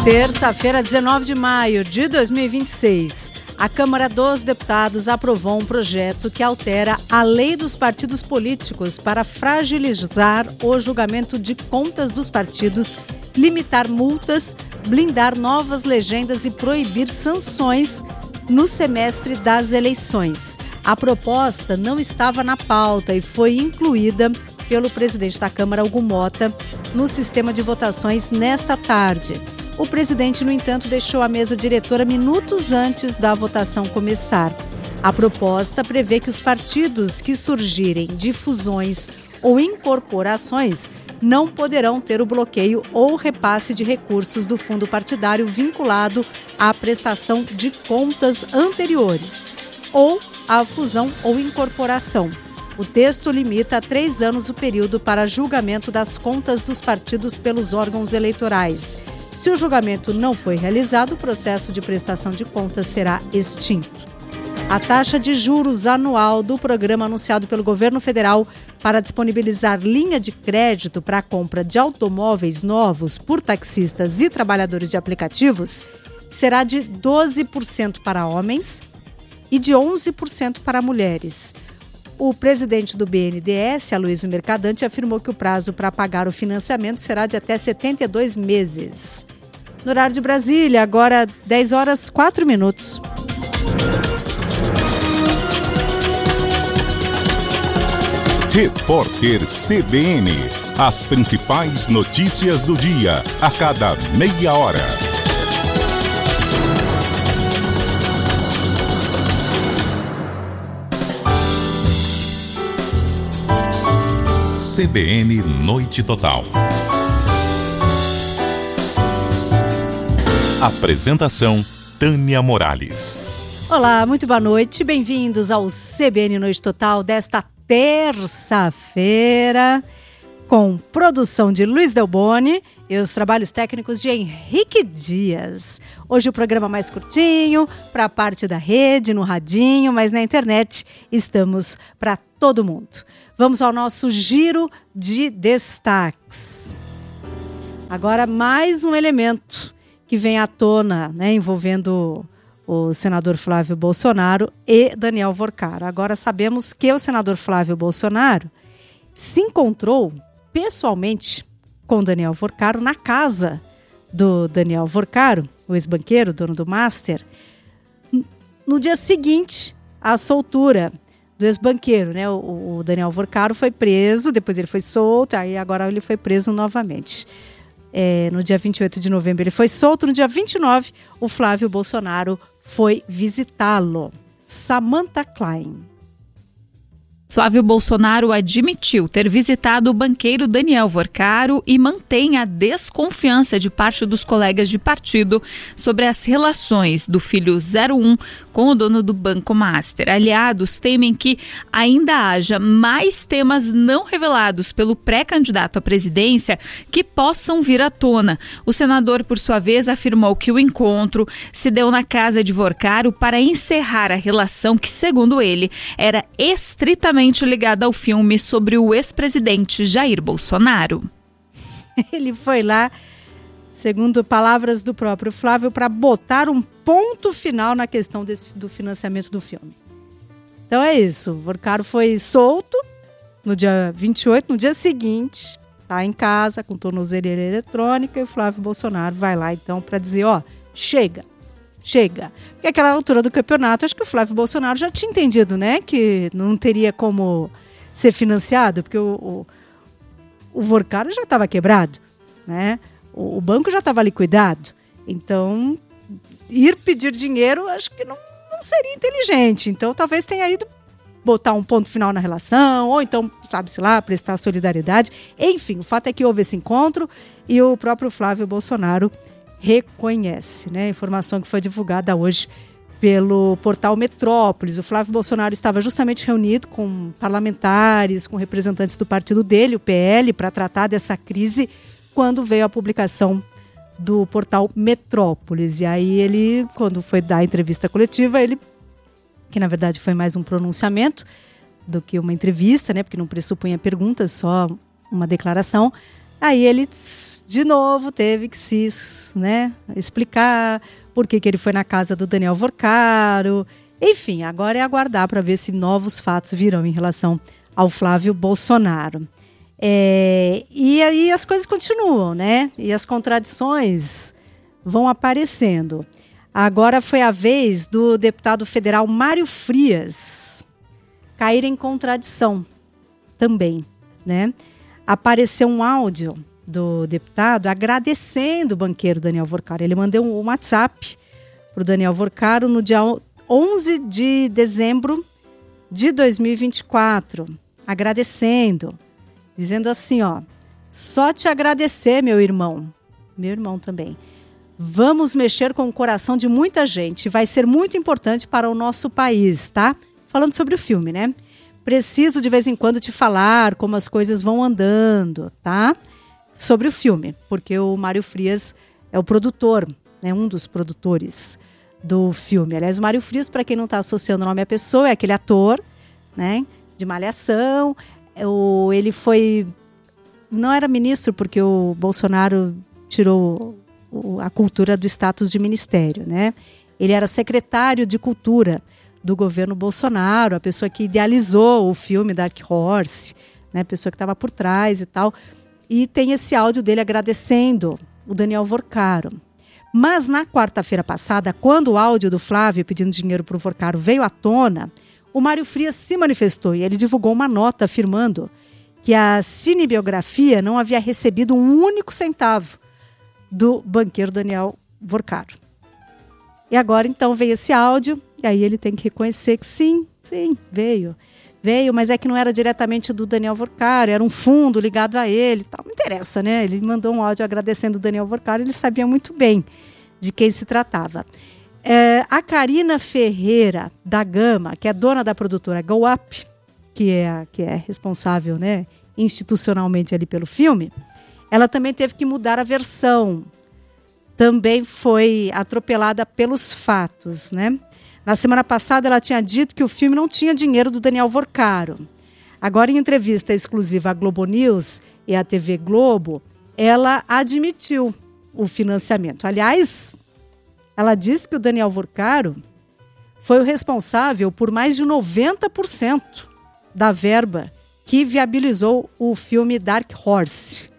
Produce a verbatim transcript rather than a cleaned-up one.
Terça-feira, dezenove de maio de dois mil e vinte e seis, a Câmara dos Deputados aprovou um projeto que altera a lei dos partidos políticos para fragilizar o julgamento de contas dos partidos, limitar multas, blindar novas legendas e proibir sanções no semestre das eleições. A proposta não estava na pauta e foi incluída pelo presidente da Câmara, Hugo Mota, no sistema de votações nesta tarde. O presidente, no entanto, deixou a mesa diretora minutos antes da votação começar. A proposta prevê que os partidos que surgirem de fusões ou incorporações não poderão ter o bloqueio ou repasse de recursos do fundo partidário vinculado à prestação de contas anteriores ou à fusão ou incorporação. O texto limita a três anos o período para julgamento das contas dos partidos pelos órgãos eleitorais. Se o julgamento não foi realizado, o processo de prestação de contas será extinto. A taxa de juros anual do programa anunciado pelo governo federal para disponibilizar linha de crédito para a compra de automóveis novos por taxistas e trabalhadores de aplicativos será de doze por cento para homens e de onze por cento para mulheres. O presidente do B N D E S, Aloysio Mercadante, afirmou que o prazo para pagar o financiamento será de até setenta e dois meses. No horário de Brasília, agora dez horas e quatro minutos. Repórter C B N. As principais notícias do dia, a cada meia hora. C B N Noite Total. Apresentação: Tânia Morales. Olá, muito boa noite. Bem-vindos ao C B N Noite Total desta terça-feira, com produção de Luiz Delboni e os trabalhos técnicos de Henrique Dias. Hoje o programa mais curtinho, para a parte da rede, no radinho, mas na internet estamos para todo mundo. Vamos ao nosso giro de destaques. Agora, mais um elemento que vem à tona, né, envolvendo o senador Flávio Bolsonaro e Daniel Vorcaro. Agora sabemos que o senador Flávio Bolsonaro se encontrou pessoalmente com Daniel Vorcaro na casa do Daniel Vorcaro, o ex-banqueiro, dono do Master, no dia seguinte à soltura do ex-banqueiro, né? O, o Daniel Vorcaro foi preso, depois ele foi solto, aí agora ele foi preso novamente. É, no dia vinte e oito de novembro ele foi solto, no dia vinte e nove o Flávio Bolsonaro foi visitá-lo. Samantha Klein. Flávio Bolsonaro admitiu ter visitado o banqueiro Daniel Vorcaro e mantém a desconfiança de parte dos colegas de partido sobre as relações do filho zero um com o dono do Banco Master. Aliados temem que ainda haja mais temas não revelados pelo pré-candidato à presidência que possam vir à tona. O senador, por sua vez, afirmou que o encontro se deu na casa de Vorcaro para encerrar a relação que, segundo ele, era estritamente ligada ao filme sobre o ex-presidente Jair Bolsonaro. Ele foi lá, segundo palavras do próprio Flávio, para botar um ponto final na questão desse, do financiamento do filme. Então é isso, o Vorcaro foi solto no dia vinte e oito, no dia seguinte, tá em casa com tornozeleira eletrônica, e o Flávio Bolsonaro vai lá então para dizer, ó, chega. Chega. Porque aquela altura do campeonato, acho que o Flávio Bolsonaro já tinha entendido, né? Que não teria como ser financiado, porque o, o, o Vorcaro já estava quebrado, né? O, o banco já estava liquidado. Então, ir pedir dinheiro, acho que não, não seria inteligente. Então, talvez tenha ido botar um ponto final na relação, ou então, sabe-se lá, prestar solidariedade. Enfim, o fato é que houve esse encontro e o próprio Flávio Bolsonaro reconhece, né? Informação que foi divulgada hoje pelo portal Metrópolis. O Flávio Bolsonaro estava justamente reunido com parlamentares, com representantes do partido dele, o P L, para tratar dessa crise, quando veio a publicação do portal Metrópolis. E aí ele, quando foi dar a entrevista coletiva, ele, que na verdade foi mais um pronunciamento do que uma entrevista, né? Porque não pressupunha perguntas, só uma declaração. Aí ele de novo teve que se, né, explicar por que, que ele foi na casa do Daniel Vorcaro. Enfim, agora é aguardar para ver se novos fatos virão em relação ao Flávio Bolsonaro. É, e aí as coisas continuam, né? E as contradições vão aparecendo. Agora foi a vez do deputado federal Mário Frias cair em contradição também, né? Apareceu um áudio do deputado agradecendo o banqueiro Daniel Vorcaro. Ele mandou um WhatsApp para o Daniel Vorcaro no dia onze de dezembro de dois mil e vinte e quatro, agradecendo, dizendo assim, ó, só te agradecer, meu irmão, meu irmão também. Vamos mexer com o coração de muita gente, vai ser muito importante para o nosso país, tá? Falando sobre o filme, né? Preciso de vez em quando te falar como as coisas vão andando, tá? Sobre o filme, porque o Mário Frias é o produtor, né? Um dos produtores do filme. Aliás, o Mário Frias, para quem não está associando o nome à pessoa, é aquele ator, né, de Malhação. O, ele foi... Não era ministro, porque o Bolsonaro tirou o, a cultura do status de ministério, né? Ele era secretário de cultura do governo Bolsonaro, a pessoa que idealizou o filme Dark Horse, né, a pessoa que estava por trás e tal. E tem esse áudio dele agradecendo o Daniel Vorcaro. Mas na quarta-feira passada, quando o áudio do Flávio pedindo dinheiro para o Vorcaro veio à tona, o Mário Frias se manifestou e ele divulgou uma nota afirmando que a cinebiografia não havia recebido um único centavo do banqueiro Daniel Vorcaro. E agora, então, veio esse áudio, e aí ele tem que reconhecer que sim, sim, veio. Veio, mas é que não era diretamente do Daniel Vorcaro, era um fundo ligado a ele. Tal. Não interessa, né? Ele mandou um áudio agradecendo o Daniel Vorcaro, ele sabia muito bem de quem se tratava. É, a Karina Ferreira da Gama, que é dona da produtora Go Up, que é, que é responsável, né, institucionalmente ali pelo filme, ela também teve que mudar a versão. Também foi atropelada pelos fatos, né? Na semana passada, ela tinha dito que o filme não tinha dinheiro do Daniel Vorcaro. Agora, em entrevista exclusiva à Globo News e à T V Globo, ela admitiu o financiamento. Aliás, ela disse que o Daniel Vorcaro foi o responsável por mais de noventa por cento da verba que viabilizou o filme Dark Horse.